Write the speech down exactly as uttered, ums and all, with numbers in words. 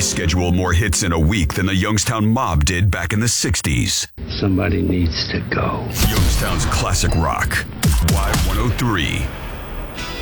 schedule more hits in a week than the Youngstown Mob did back in the sixties. Somebody needs to go. Youngstown's classic rock. Y one oh three.